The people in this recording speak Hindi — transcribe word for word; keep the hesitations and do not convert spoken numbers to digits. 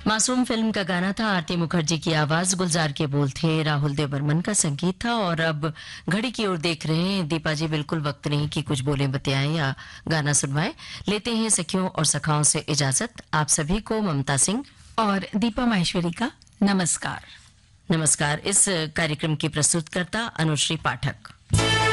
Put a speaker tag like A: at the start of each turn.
A: मासूम फिल्म का गाना था। आरती मुखर्जी की आवाज, गुलजार के बोल थे, राहुल देव बर्मन का संगीत था। और अब घड़ी की ओर देख रहे हैं दीपा जी। बिल्कुल वक्त नहीं कि कुछ बोले बतियाएं या गाना सुनवाएं। लेते हैं सखियों और सखाओं से इजाजत। आप सभी को ममता सिंह
B: और दीपा माहेश्वरी का नमस्कार।
A: नमस्कार। इस कार्यक्रम की प्रस्तुतकर्ता अनुश्री पाठक।